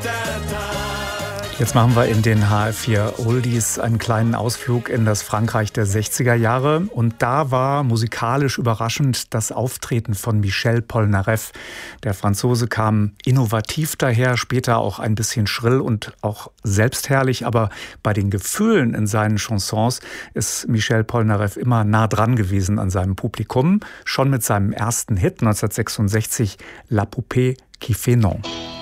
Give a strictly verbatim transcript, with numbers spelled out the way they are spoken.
Jetzt machen wir in den H R vier Oldies einen kleinen Ausflug in das Frankreich der sechziger Jahre. Und da war musikalisch überraschend das Auftreten von Michel Polnareff. Der Franzose kam innovativ daher, später auch ein bisschen schrill und auch selbstherrlich. Aber bei den Gefühlen in seinen Chansons ist Michel Polnareff immer nah dran gewesen an seinem Publikum. Schon mit seinem ersten Hit neunzehnhundertsechsundsechzig, La Poupée qui fait non.